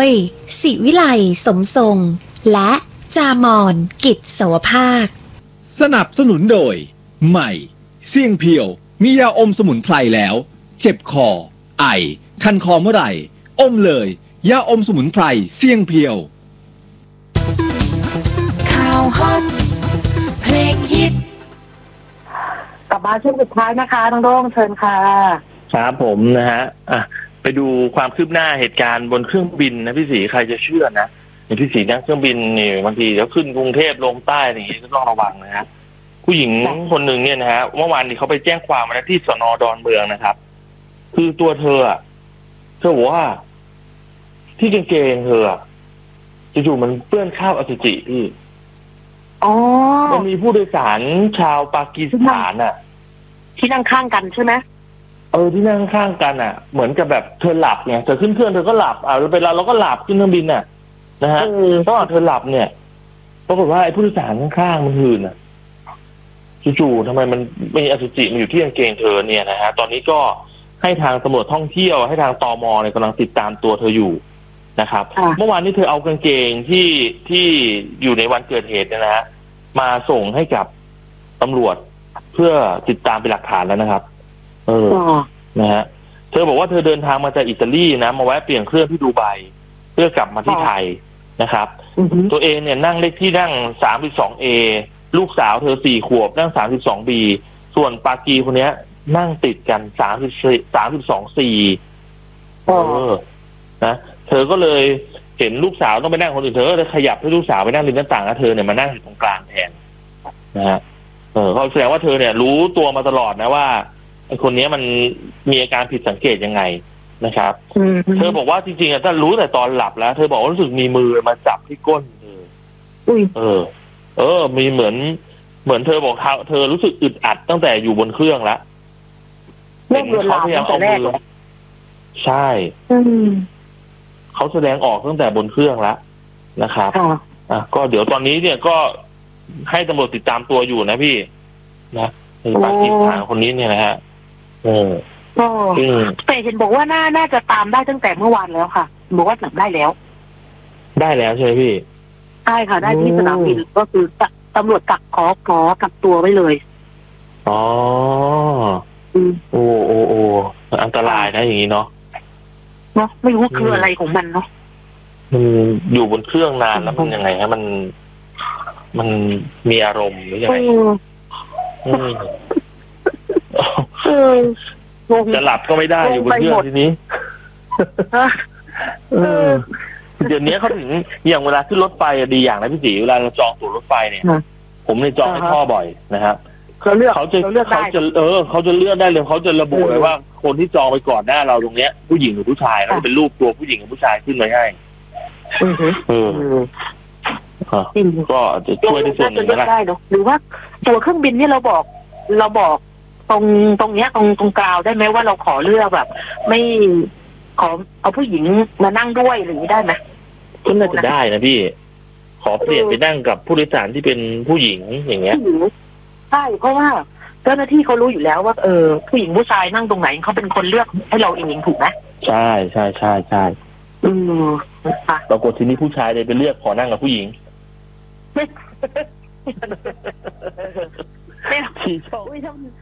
ยศิวิไลสมทรงและจามอนกิจสวภาคสนับสนุนโดยใหม่เสี่ยงเพียวมียาอมสมุนไพรแล้วเจ็บคอไอคันคอเมื่อไหร่อมเลยยาอมสมุนไพรเสี่ยงเพียวข่าวฮอตเพลงฮิตกลับมาช่วงสุดท้ายนะคะน้องโด่งเชิญค่ะครับผมนะฮะไปดูความคืบหน้าเหตุการณ์บนเครื่องบินนะพี่ศรีใครจะเชื่อนะพี่ศรีนั่งเครื่องบินนี่บางทีเดี๋ยวขึ้นกรุงเทพลงใต้อย่างนี้ก็ต้องระวังนะฮะผู้หญิงคนหนึ่งเนี่ยนะฮะเมื่อวานนี้เขาไปแจ้งความมาที่สน.ดอนเมืองนะครับคือตัวเธอบอกว่าที่กางเกงเธอจู่ๆมันเปื้อนคราบอสุจิพี่มันมีผู้โดยสารชาวปากีสถานที่นั่งข้างกันใช่ไหมที่นั่งข้างกันเหมือนกับแบบเธอหลับไงเธอขึ้นเครื่องเธอก็หลับเวลาเราก็หลับขึ้นเครื่องบินนะฮะระหว่างเธอหลับเนี่ยปรากฏว่าไอ้ผู้โดยสารข้างๆมันหื่นจู่ๆทำไมมันมีอสุจิมันอยู่ที่กางเกงเธอเนี่ยนะฮะตอนนี้ก็ให้ทางตำรวจท่องเที่ยวให้ทางตม.เนี่ยกำลังติดตามตัวเธออยู่นะครับเมื่อวานนี้เธอเอากางเกงที่อยู่ในวันเกิดเหตุนะฮะมาส่งให้กับตำรวจเพื่อติดตามเป็นหลักฐานแล้วนะครับนะฮะเธอบอกว่าเธอเดินทางมาจากอิตาลีนะมาแวะเปลี่ยนเครื่องที่ดูไบเพื่อกลับมาที่ไทยนะครับตัวเองเนี่ยนั่งเลขที่นั่ง 32A ลูกสาวเธอ4 ขวบนั่ง 32B ส่วนปากีคนนี้นั่งติดกัน32C นะเธอก็เลยเห็นลูกสาวต้องไปนั่งคนอื่นเธอก็เลยขยับให้ลูกสาวไปนั่งริมหน้าต่างแล้วเธอเนี่ยมานั่งอยู่ตรงกลางแทนนะฮะเขาแสดงว่าเธอเนี่ยรู้ตัวมาตลอดนะว่าไอ้คนนี้มันมีอาการผิดสังเกตยังไงนะครับเธอบอกว่าจริงๆถ้ารู้แต่ตอนหลับแล้วเธอบอกว่ารู้สึกมีมือมาจับที่ก้นเธอมีเหมือนเธอบอกเธอรู้สึกอึดอัดตั้งแต่อยู่บนเครื่องแล้วเป็นเขาพยายามเอามือใช่เขาแสดงออกตั้งแต่บนเครื่องแล้วนะครับก็เดี๋ยวตอนนี้เนี่ยก็ให้ตำรวจติดตามตัวอยู่นะพี่นะในปากีสถานคนนี้เนี่ยนะฮะแต่เห็นบอกว่าน่าจะตามได้ตั้งแต่เมื่อวานแล้วค่ะบอกว่าจับได้แล้วใช่ไหมพี่ใช่ค่ะได้ที่สนามบินก็คือตำรวจขอกักตัวไว้เลยโอ้อันตรายนะอย่างนี้เนาะไม่รู้คืออะไรของมันเนาะมันอยู่บนเครื่องนานแล้วมันยังไงฮะมันมีอารมณ์หรือยังไงจะหลับก็ไม่ได้อยู่บนเครื่องทีนี้เดี๋ยวนี้เขาถึงอย่างเวลาขึ้นรถไฟดีอย่างนะพี่ศรีเวลาเราจองตั๋วรถไฟเนี่ยผมเนี่ยจองให้พ่อบ่อยนะครับเขาจะเลือกได้เขาจะเลือกได้เลยเขาจะระบุเลยว่าคนที่จองไปก่อนหน้าเราตรงเนี้ยผู้หญิงหรือผู้ชายเขาจะเป็นรูปตัวผู้หญิงกับผู้ชายขึ้นไว้ให้ก็จะช่วยได้ส่วนหนึ่งนะหรือว่าตัวเครื่องบินเนี่ยเราบอกตรงเนี้ยตรงกลาวได้ไหมว่าเราขอเลือกแบบไม่ขอเอาผู้หญิงมานั่งด้วยหรือได้ไหมก็น่าจะได้นะพี่ขอเปลี่ยนไปนั่งกับผู้โดยสารที่เป็นผู้หญิงอย่างเงี้ยใช่เพราะว่าเจ้าหน้าที่เขารู้อยู่แล้วว่าผู้หญิงผู้ชายนั่งตรงไหนเขาเป็นคนเลือกให้เราเองถูกไหมใช่ปรากฏทีนี้ผู้ชายเลยไปเลือกขอนั่งกับผู้หญิงไม่ชอบ